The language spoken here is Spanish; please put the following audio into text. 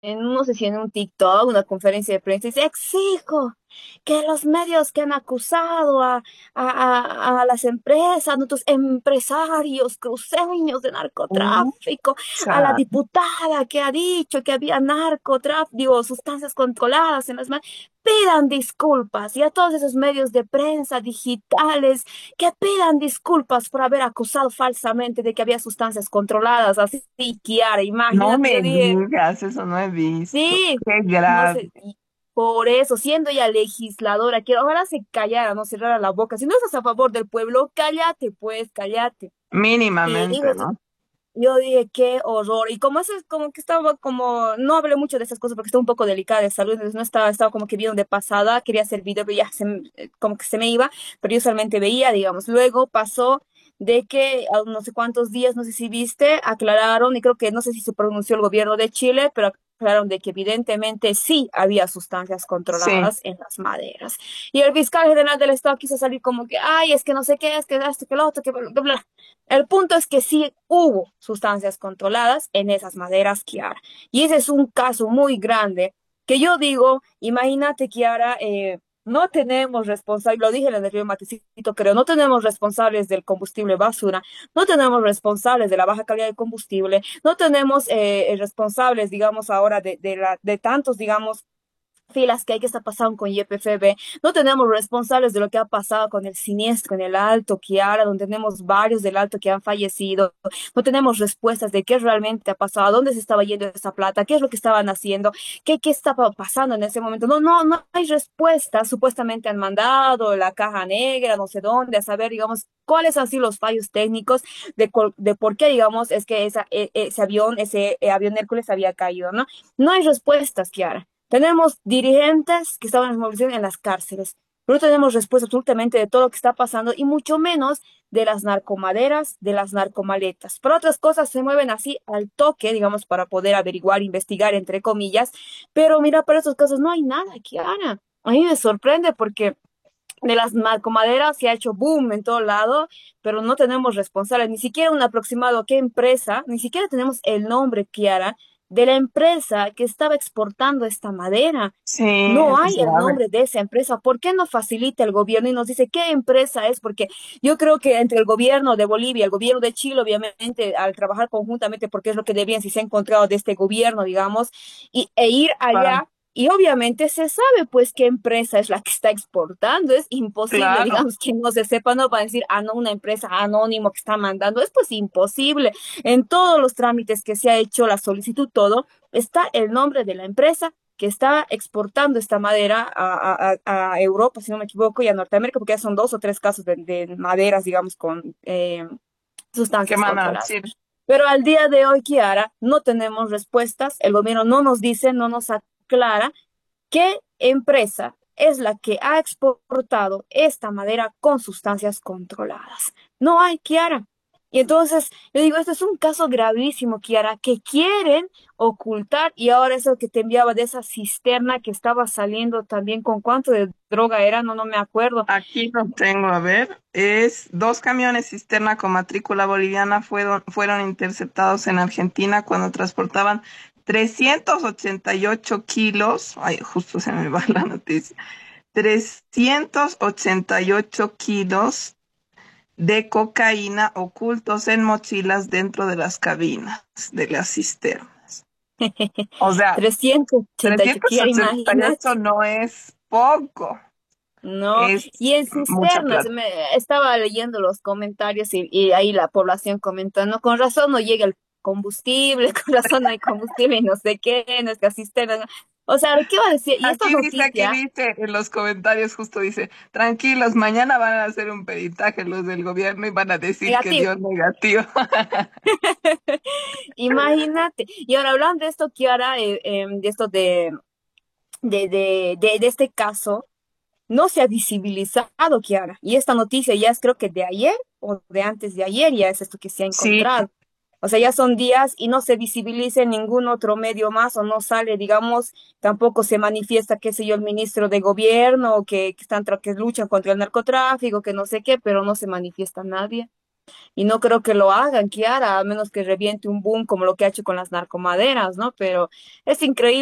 no sé si en un TikTok, una conferencia de prensa, dice, exijo que los medios que han acusado a las empresas, nuestros empresarios cruceños de narcotráfico, a la Pucha, diputada que ha dicho que había narcotráfico, digo, sustancias controladas en las manos, pidan disculpas y a todos esos medios de prensa digitales que pidan disculpas por haber acusado falsamente de que había sustancias controladas, así, Kiara, no imagínate, yo me dije, digas, eso no he visto. sí, Qué no grave, sé, y por eso, siendo ella legisladora, quiero ojalá se callara, no cerrara la boca. Si no estás a favor del pueblo, cállate, pues, cállate. Y mínimamente, digo, ¿no? yo dije, qué horror. Y como eso es como que estaba como, no hablé mucho de esas cosas porque estaba un poco delicada de salud, entonces no estaba como que bien de pasada, quería hacer video, pero ya como que se me iba, pero yo solamente veía, digamos. Luego pasó de que a no sé cuántos días, no sé si viste, aclararon, y creo que no sé si se pronunció el gobierno de Chile, pero aclararon de que evidentemente sí había sustancias Sí. controladas en las maderas. Y el fiscal general del Estado quiso salir como que, ay, es que no sé qué, es que esto, que lo otro, que bla, bla, bla. El punto es que sí hubo sustancias controladas en esas maderas, Kiara. Y ese es un caso muy grande que yo digo, imagínate, Kiara, no tenemos responsables, lo dije en el anterior matecito, creo, no tenemos responsables del combustible basura, no tenemos responsables de la baja calidad del combustible, no tenemos responsables, digamos, ahora de tantos, digamos, filas que hay que estar pasando con YPFB. No tenemos responsables de lo que ha pasado con el siniestro, con el Alto Kiara, donde tenemos varios del Alto que han fallecido. No tenemos respuestas de qué realmente ha pasado, a dónde se estaba yendo esa plata, qué es lo que estaban haciendo, qué estaba pasando en ese momento. No hay respuestas. Supuestamente han mandado la caja negra, no sé dónde, a saber, digamos, cuáles han sido los fallos técnicos de por qué, digamos, es que ese avión Hércules había caído, ¿no? No hay respuestas, Kiara. Tenemos dirigentes que estaban en movilización en las cárceles, pero no tenemos respuesta absolutamente de todo lo que está pasando y mucho menos de las narcomaderas, de las narcomaletas. Pero otras cosas se mueven así al toque, digamos, para poder averiguar, investigar, entre comillas. Pero mira, para estos casos no hay nada, Kiara. A mí me sorprende porque de las narcomaderas se ha hecho boom en todo lado, pero no tenemos responsables, ni siquiera un aproximado a qué empresa, ni siquiera tenemos el nombre, Kiara, de la empresa que estaba exportando esta madera. Sí, No es hay el grave. nombre de esa empresa. ¿Por qué no facilita el gobierno y nos dice qué empresa es? Porque yo creo que entre el gobierno de Bolivia, el gobierno de Chile, obviamente, al trabajar conjuntamente, porque es lo que debían, si se ha encontrado de este gobierno, digamos, e ir Para- allá y obviamente se sabe pues qué empresa es la que está exportando. Es imposible, Claro, digamos, que no se sepa, no va a decir, ah, no, una empresa anónimo que está mandando. Es pues imposible. En todos los trámites que se ha hecho, la solicitud, todo, está el nombre de la empresa que está exportando esta madera a Europa, si no me equivoco, y a Norteamérica, porque ya son dos o tres casos de maderas, digamos, con ¿qué sustancias van a controladas. decir? Pero al día de hoy, Kiara, no tenemos respuestas, el gobierno no nos dice, no nos aclara qué empresa es la que ha exportado esta madera con sustancias controladas. No hay, Kiara. Y entonces, yo digo, esto es un caso gravísimo, Kiara, que quieren ocultar y ahora eso que te enviaba de esa cisterna que estaba saliendo también con cuánto de droga era, no me acuerdo. Aquí lo tengo, a ver, es dos camiones cisterna con matrícula boliviana fueron interceptados en Argentina cuando transportaban 388 kilos, ay, justo se me va la noticia, 388 kilos de cocaína ocultos en mochilas dentro de las cabinas de las cisternas. O sea, 388, Kiara, 388 imagínate. no es poco, No, es y en mucha cisternas, plata. estaba leyendo los comentarios y ahí la población comentando, con razón no llega el combustible, con razón no hay combustible y no sé qué, no es que cisternas. No. O sea, ¿qué va a decir? Y esta Aquí noticia, dice en los comentarios, justo dice, tranquilos, mañana van a hacer un peritaje los del gobierno y van a decir que negativa, dio negativo. imagínate. Y ahora hablando de esto, Kiara, de esto de este caso, no se ha visibilizado, Kiara. Y esta noticia ya es creo que de ayer o de antes de ayer, ya es esto que se ha Sí, encontrado. O sea, ya son días y no se visibiliza en ningún otro medio más o no sale, digamos, tampoco se manifiesta, qué sé yo, el ministro de gobierno o que luchan contra el narcotráfico, que no sé qué, pero no se manifiesta nadie. Y no creo que lo hagan, Kiara, a menos que reviente un boom como lo que ha hecho con las narcomaderas, ¿no? Pero es increíble.